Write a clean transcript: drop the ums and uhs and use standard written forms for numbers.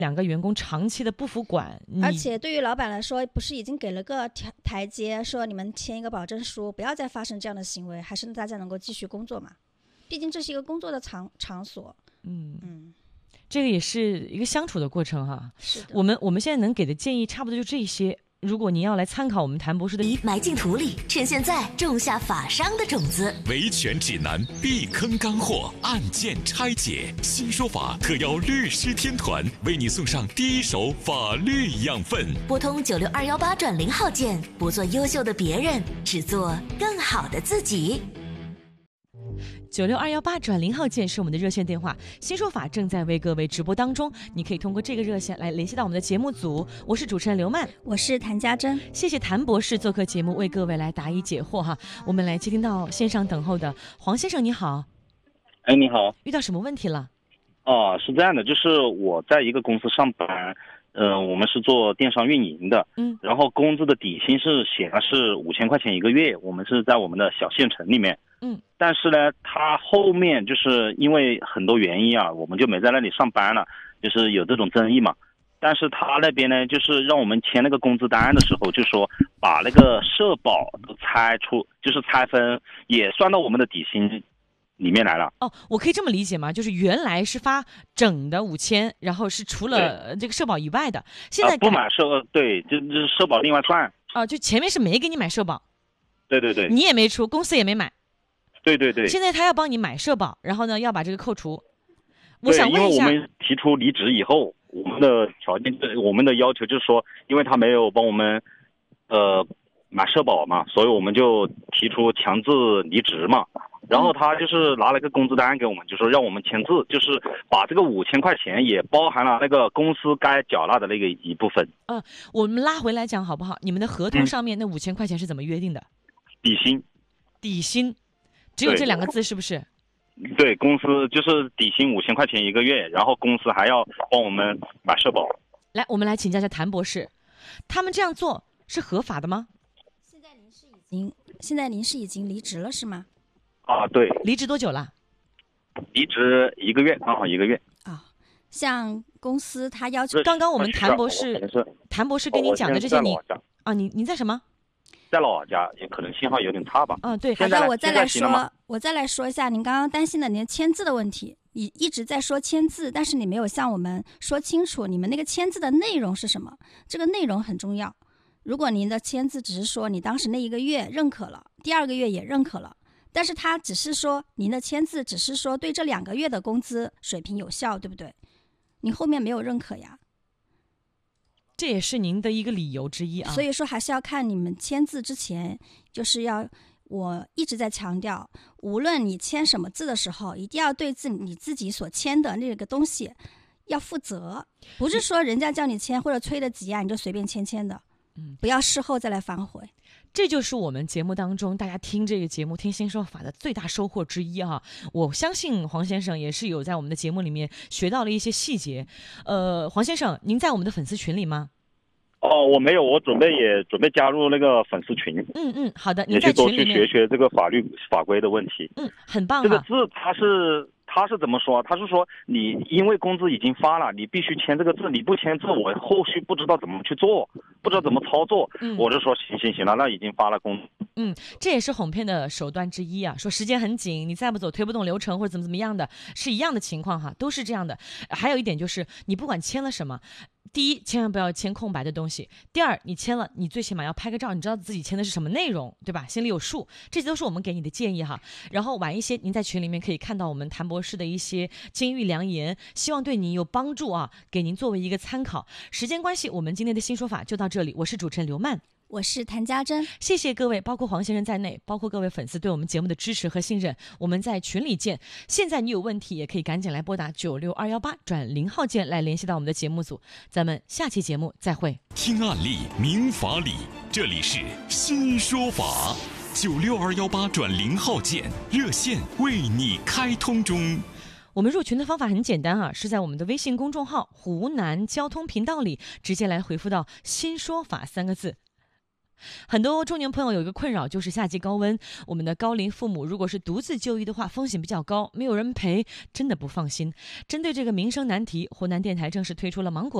两个员工长期的不服管， 而且对于老板来说，不是已经给了个台阶，说你们签一个保证书，不要再发生这样的行为，还是大家能够继续工作嘛？毕竟这是一个工作的场所。 这个也是一个相处的过程哈。 是的， 我们现在能给的建议差不多就这些。如果您要来参考我们谭博士的， 埋进土里，趁现在种下法商的种子。 维权指南，避坑干货，案件拆解，新说法特邀律师天团为你送上第一手法律养分。 拨通96218转0号键，不做优秀的别人，只做更好的自己。 96218转0号键是我们的热线电话，新说法正在为各位直播当中，你可以通过这个热线来联系到我们的节目组。我是主持人刘曼， 我是谭家珍， 谢谢谭博士做客节目为各位来答疑解惑哈。我们来接听到线上等候的黄先生，你好。 哎，你好。 遇到什么问题了？ 是这样的，就是我在一个公司上班，我们是做电商运营的，然后工资的底薪是写的是5000块钱一个月，我们是在我们的小县城里面，但是呢，他后面就是因为很多原因啊，我们就没在那里上班了，就是有这种争议嘛。但是他那边呢，就是让我们签那个工资单的时候，就说把那个社保都就是拆分，也算到我们的底薪里面来了。 我可以这么理解吗？就是原来是发整的5000，然后是除了这个社保以外的，现在不买对，就是社保另外算。 就前面是没给你买社保。 对对对。 你也没出，公司也没买。 对对对。 现在他要帮你买社保，然后呢要把这个扣除。我想问一下， 因为我们提出离职以后，我们的条件，我们的要求就是说，因为他没有帮我们买社保嘛，所以我们就提出强制离职嘛。然后他就是拿了个工资单给我们，就说让我们签字，就是把这个5000块钱也包含了那个公司该缴纳的那个一部分。 我们拉回来讲好不好？你们的合同上面那5000块钱是怎么约定的？ 底薪。 底薪，只有这2个字是不是？ 对，公司就是底薪5000块钱一个月，然后公司还要帮我们买社保。 来，我们来请教一下谭博士，他们这样做是合法的吗？ 现在您是已经离职了是吗？ 对。 离职多久了？ 离职1个月，刚好1个月。 像公司他要求， 刚刚我们谭博士跟你讲的这些你在什么？ 在老家，也可能信号有点差吧。 对。 好的，我再来说一下您刚刚担心的您签字的问题。你一直在说签字，但是你没有向我们说清楚你们那个签字的内容是什么。这个内容很重要。如果您的签字只是说你当时那1个月认可了，第2个月也认可了，但是他只是说您的签字只是说对这2个月的工资水平有效，对不对？你后面没有认可呀。 这也是您的一个理由之一啊。 所以说还是要看你们签字之前，我一直在强调，无论你签什么字的时候，一定要对你自己所签的那个东西要负责，不是说人家叫你签或者催得急啊，你就随便签的。不要事后再来反悔。 这就是我们节目当中大家听这个节目听新说法的最大收获之一哈。我相信黄先生也是有在我们的节目里面学到了一些细节。黄先生，您在我们的粉丝群里吗？ 我没有，我准备加入那个粉丝群。 好的， 你在群里面也去多去学这个法律法规的问题。 很棒。 这个字他是怎么说？他是说你因为工资已经发了，你必须签这个字，你不签字，我后续不知道怎么去做，不知道怎么操作。我就说行了，那已经发了工资。 这也是哄骗的手段之一啊。说时间很紧，你再不走推不动流程或者怎么样的，是一样的情况哈，都是这样的。还有一点就是，你不管签了什么。第一，千万不要签空白的东西。第二，你签了，你最起码要拍个照，你知道自己签的是什么内容，对吧？心里有数。这些都是我们给你的建议哈。然后晚一些，您在群里面可以看到我们谭博士的一些金玉良言，希望对您有帮助啊，给您作为一个参考。时间关系，我们今天的新说法就到这里。我是主持人刘曼。 我是谭家珍， 谢谢各位，包括黄先生在内，包括各位粉丝对我们节目的支持和信任。我们在群里见。现在你有问题也可以赶紧来拨打96218转0号键来联系到我们的节目组。咱们下期节目再会。 听案例明法理，这里是新说法，96218转0号键热线为你开通中。 我们入群的方法很简单啊，是在我们的微信公众号湖南交通频道里直接来回复到新说法3个字。 很多中年朋友有一个困扰，就是夏季高温，我们的高龄父母如果是独自就医的话，风险比较高，没有人陪，真的不放心。针对这个民生难题，湖南电台正式推出了芒果